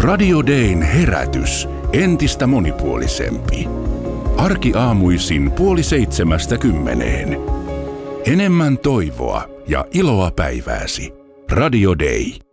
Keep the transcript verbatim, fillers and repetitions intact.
Radio Dayn herätys entistä monipuolisempi. Arkiaamuisin puoli seitsemästä kymmeneen. Enemmän toivoa ja iloa päivääsi. Radio Day.